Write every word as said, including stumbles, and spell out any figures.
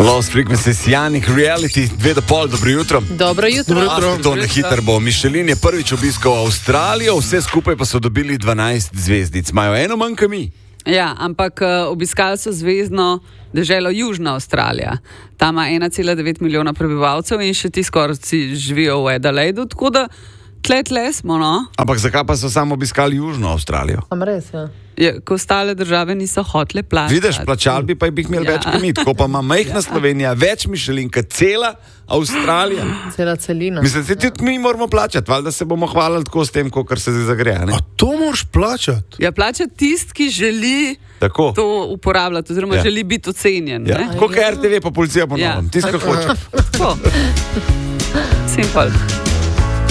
Lost Frequencies, Janik, Reality, dve do pol, dobro jutro. Dobro jutro. Dobro jutro. To na hitro bo. Michelin je prvič obiskal Avstralijo, vse skupaj pa so dobili dvanajst zvezdic. Imajo eno manj kot mi. Ja, ampak uh, obiskali so zvezdno deželo Južna Avstralija. Tam ima ena cela devet milijona prebivalcev in še ti skoraj živijo v Adelaidu, tako da tle tle smo, no. Ampak zakaj pa so samo obiskali Južno Avstralijo? Am res, ja. Je, ko ostale države niso hotele plačati. Vidiš, plačali bi pa jih imeli ja. več kot mi, tako pa ima majhna ja. Slovenija več Michelin kot cela Avstralija. Cela celina. Mislim, da tudi mi moramo plačati, valjda se bomo hvalili tako s tem, kot se zdaj zagreja. A to moraš plačati? Ja, plačati tist, ki želi tako. To uporabljati, oziroma ja. želi biti ocenjen. Ja. Tako kot R T V pa policija po novem, ja. tisto, kar hoče. Tako. Simple.